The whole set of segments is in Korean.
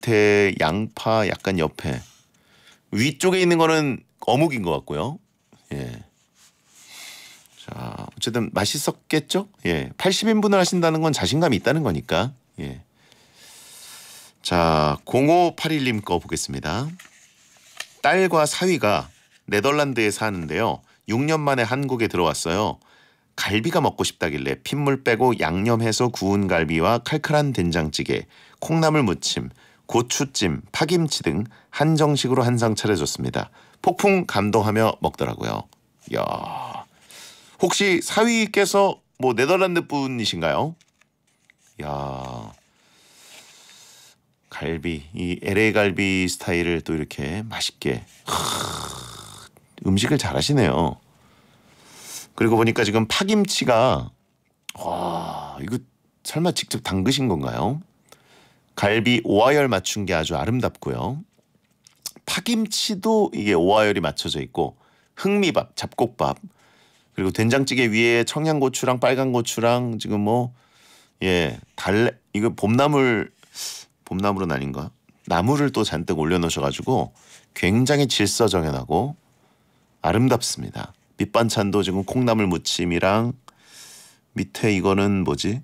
밑에 양파 약간 옆에 위쪽에 있는 거는 어묵인 것 같고요. 예. 자, 어쨌든 맛있었겠죠? 예. 80인분을 하신다는 건 자신감이 있다는 거니까. 예. 자, 0581님 거 보겠습니다. 딸과 사위가 네덜란드에 사는데요. 6년 만에 한국에 들어왔어요. 갈비가 먹고 싶다길래 핏물 빼고 양념해서 구운 갈비와 칼칼한 된장찌개, 콩나물 무침, 고추찜, 파김치 등 한정식으로 한 상 차려줬습니다. 폭풍 감동하며 먹더라고요. 이야, 혹시 사위께서 뭐 네덜란드 분이신가요? 이야, 갈비, 이 LA 갈비 스타일을 또 이렇게 맛있게 음식을 잘하시네요. 그리고 보니까 지금 파김치가 이거 설마 직접 담그신 건가요? 갈비 오하열 맞춘 게 아주 아름답고요. 파김치도 이게 오하열이 맞춰져 있고 흑미밥, 잡곡밥 그리고 된장찌개 위에 청양고추랑 빨간 고추랑 지금 뭐 달래 이거 봄나물은 아닌가? 나물을 또 잔뜩 올려놓으셔가지고 굉장히 질서정연하고 아름답습니다. 밑반찬도 지금 콩나물 무침이랑 밑에 이거는 뭐지?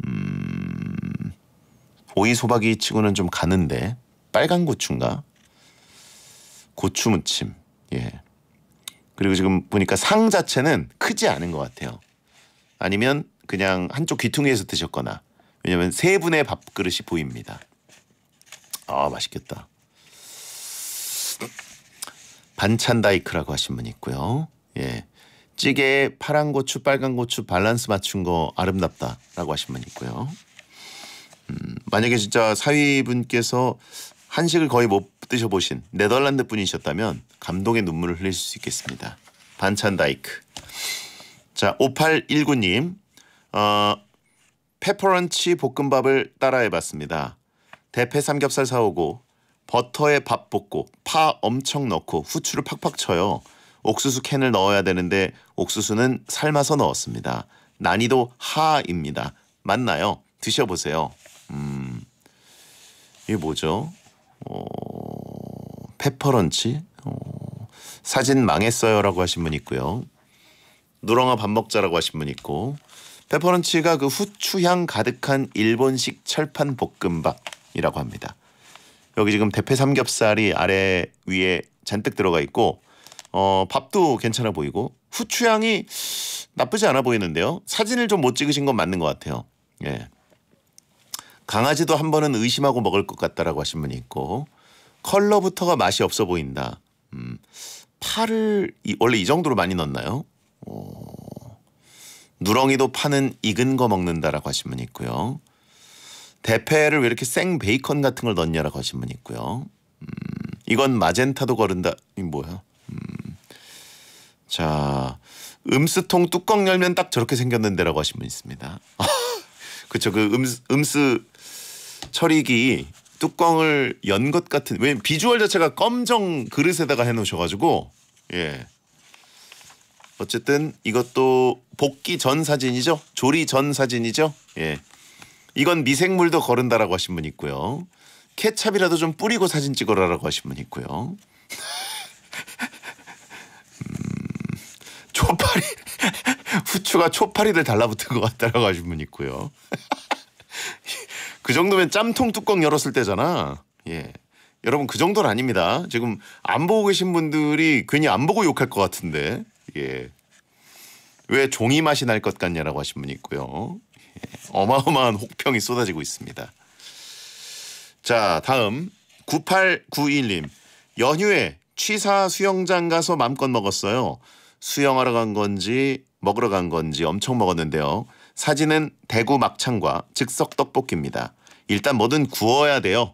오이 소박이 치고는 좀 가는데 빨간 고추인가? 고추 무침. 예. 그리고 지금 보니까 상 자체는 크지 않은 것 같아요. 아니면 그냥 한쪽 귀퉁이에서 드셨거나 왜냐면 세 분의 밥그릇이 보입니다. 아, 맛있겠다. 반찬 다이크라고 하신 분 있고요. 예. 찌개에 파란 고추, 빨간 고추 밸런스 맞춘 거 아름답다라고 하신 분 있고요. 만약에 진짜 사위분께서 한식을 거의 못 드셔보신 네덜란드 분이셨다면 감동의 눈물을 흘릴 수 있겠습니다. 반찬 다이크. 자, 5819님. 페퍼런치 볶음밥을 따라해봤습니다. 대패 삼겹살 사오고 버터에 밥 볶고 파 엄청 넣고 후추를 팍팍 쳐요. 옥수수 캔을 넣어야 되는데 옥수수는 삶아서 넣었습니다. 난이도 하입니다. 맞나요? 드셔보세요. 이게 뭐죠? 페퍼런치? 사진 망했어요라고 하신 분 있고요. 누렁아 밥 먹자라고 하신 분 있고 페퍼런치가 그 후추향 가득한 일본식 철판 볶음밥이라고 합니다. 여기 지금 대패 삼겹살이 아래 위에 잔뜩 들어가 있고 밥도 괜찮아 보이고 후추향이 나쁘지 않아 보이는데요. 사진을 좀 못 찍으신 건 맞는 것 같아요. 예. 강아지도 한 번은 의심하고 먹을 것 같다라고 하신 분이 있고 컬러부터가 맛이 없어 보인다. 파를 원래 이 정도로 많이 넣나요? 누렁이도 파는 익은 거 먹는다라고 하신 분이 있고요. 대패를 왜 이렇게 생 베이컨 같은 걸 넣냐라고 하신 분이 있고요. 이건 마젠타도 거른다. 이 뭐야? 자, 음스통 뚜껑 열면 딱 저렇게 생겼는데라고 하신 분 있습니다. 그렇죠. 그 음스 처리기 뚜껑을 연 것 같은 왜 비주얼 자체가 검정 그릇에다가 해놓으셔가지고 예. 어쨌든 이것도 볶기 전 사진이죠. 조리 전 사진이죠. 예. 이건 미생물도 거른다라고 하신 분 있고요. 케찹이라도 좀 뿌리고 사진 찍어라라고 하신 분 있고요. 초파리 후추가 초파리를 달라붙은 것 같다라고 하신 분 있고요. 그 정도면 짬통 뚜껑 열었을 때잖아. 예. 여러분 그 정도는 아닙니다. 지금 안 보고 계신 분들이 괜히 안 보고 욕할 것 같은데. 예. 왜 종이 맛이 날 것 같냐라고 하신 분 있고요. 예. 어마어마한 혹평이 쏟아지고 있습니다. 자, 다음 9891님. 연휴에 취사 수영장 가서 맘껏 먹었어요. 수영하러 간 건지 먹으러 간 건지 엄청 먹었는데요. 사진은 대구 막창과 즉석 떡볶이입니다. 일단 뭐든 구워야 돼요.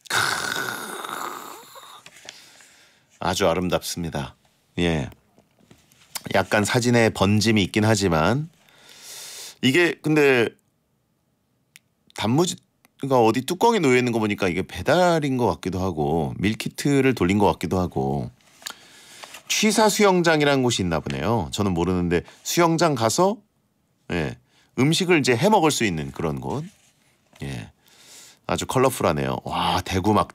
아주 아름답습니다. 예. 약간 사진에 번짐이 있긴 하지만 이게 근데 단무지가 어디 뚜껑에 놓여 있는 거 보니까 이게 배달인 것 같기도 하고 밀키트를 돌린 것 같기도 하고 취사 수영장이라는 곳이 있나 보네요. 저는 모르는데 수영장 가서 예, 음식을 이제 해 먹을 수 있는 그런 곳. 예. 아주 컬러풀하네요. 와, 대구 막